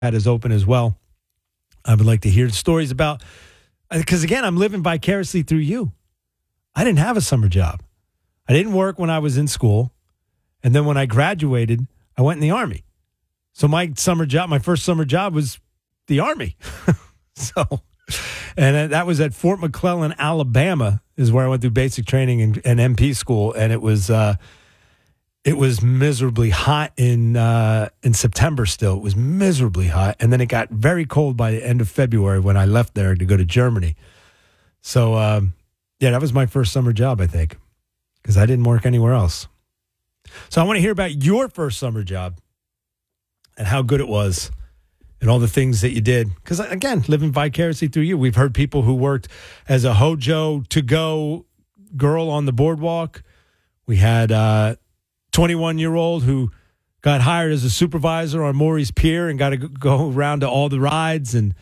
is open as well. I would like to hear stories about, because again, I'm living vicariously through you. I didn't have a summer job. I didn't work when I was in school. And then when I graduated, I went in the Army. So my first summer job was the Army. And that was at Fort McClellan, Alabama, is where I went through basic training and MP school. And it was miserably hot in September still. It was miserably hot. And then it got very cold by the end of February when I left there to go to Germany. So, that was my first summer job, I think, because I didn't work anywhere else. So I want to hear about your first summer job and how good it was and all the things that you did. Because, again, living vicariously through you. We've heard people who worked as a Hojo to-go girl on the boardwalk. We had 21-year-old who got hired as a supervisor on Maury's Pier and got to go around to all the rides and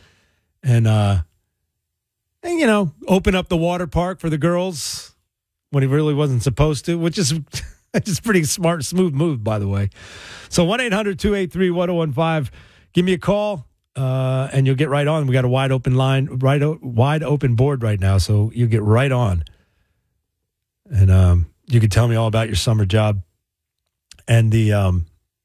open up the water park for the girls when he really wasn't supposed to, which is just pretty smooth move, by the way. So 1-800-283-1015. Give me a call, and you'll get right on. We got a wide open line, wide open board right now, so you get right on. And you can tell me all about your summer job and the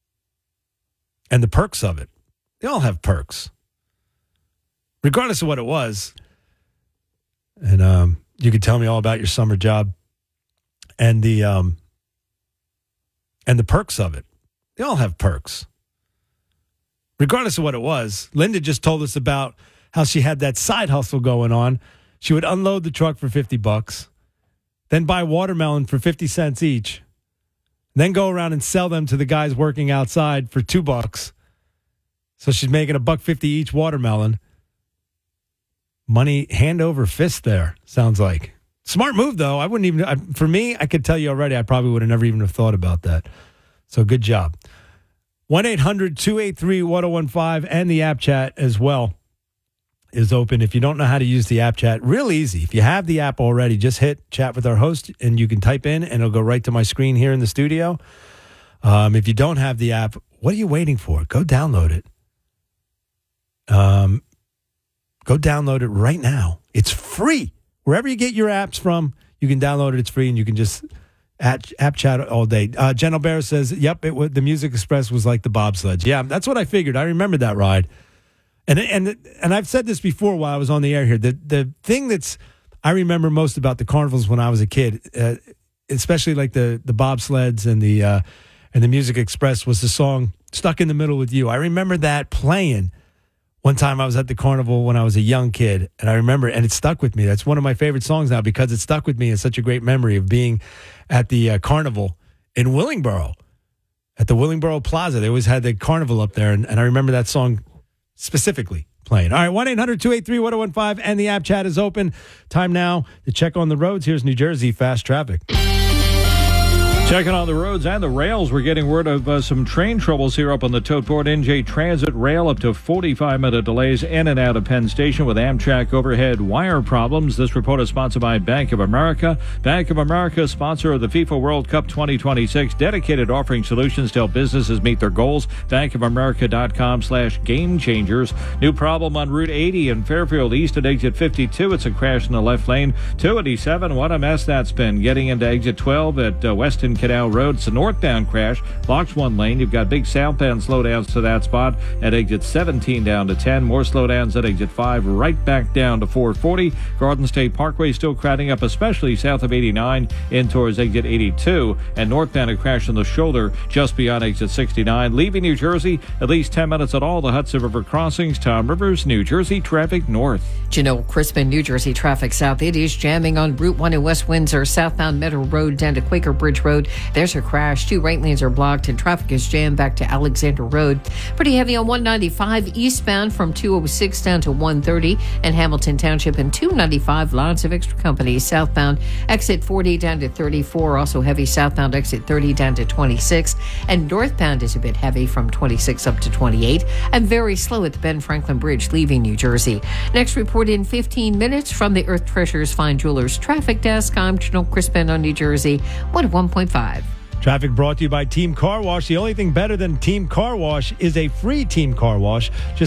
perks of it. They all have perks, regardless of what it was. And you can tell me all about your summer job and the perks of it. They all have perks, regardless of what it was. Linda just told us about how she had that side hustle going on. She would unload the truck for $50, then buy watermelon for 50 cents each, then go around and sell them to the guys working outside for $2. So she's making $1.50 each watermelon. Money hand over fist there, sounds like. Smart move, though. I wouldn't even, for me, I could tell you already, I probably would have never even have thought about that. So good job. 1-800-283-1015 and the app chat as well is open. If you don't know how to use the app chat, real easy. If you have the app already, just hit chat with our host and you can type in and it'll go right to my screen here in the studio. If you don't have the app, what are you waiting for? Go download it. Go download it right now. It's free. Wherever you get your apps from, you can download it. It's free, and you can just app chat all day. Jen Albera says, yep, the Music Express was like the bobsleds. Yeah, that's what I figured. I remember that ride. And I've said this before while I was on the air here. The thing I remember most about the carnivals when I was a kid, especially like the bobsleds and the Music Express, was the song "Stuck in the Middle with You." I remember that playing one time I was at the carnival when I was a young kid, and I remember, and it stuck with me. That's one of my favorite songs now because it stuck with me. It's such a great memory of being at the carnival in Willingboro, at the Willingboro Plaza. They always had the carnival up there, and I remember that song specifically playing. All right, 1-800-283-1015, and the app chat is open. Time now to check on the roads. Here's New Jersey Fast Traffic. Checking on the roads and the rails, we're getting word of some train troubles here up on the tote board. NJ Transit Rail up to 45-minute delays in and out of Penn Station with Amtrak overhead wire problems. This report is sponsored by Bank of America. Bank of America, sponsor of the FIFA World Cup 2026, dedicated offering solutions to help businesses meet their goals. bankofamerica.com/game changers. New problem on Route 80 in Fairfield East at exit 52. It's a crash in the left lane. 287, what a mess that's been. Getting into exit 12 at Weston Canal Road. It's a northbound crash. Blocks one lane. You've got big southbound slowdowns to that spot at exit 17 down to 10. More slowdowns at exit 5 right back down to 440. Garden State Parkway still crowding up, especially south of 89 in towards exit 82. And northbound a crash on the shoulder just beyond exit 69. Leaving New Jersey, at least 10 minutes at all the Hudson River crossings. Tom Rivers, New Jersey traffic north. Janelle Crispin, New Jersey traffic south. It is jamming on Route 1 in West Windsor, southbound Meadow Road down to Quaker Bridge Road. There's a crash. 2 right lanes are blocked and traffic is jammed back to Alexander Road. Pretty heavy on 195 eastbound from 206 down to 130 and Hamilton Township, and 295 lots of extra company southbound exit 40 down to 34. Also heavy southbound exit 30 down to 26, and northbound is a bit heavy from 26 up to 28 and very slow at the Ben Franklin Bridge leaving New Jersey. Next report in 15 minutes from the Earth Treasures Fine Jewelers Traffic Desk. I'm Janelle Crispin on New Jersey 101.5. Traffic brought to you by Team Car Wash. The only thing better than Team Car Wash is a free Team Car Wash. Just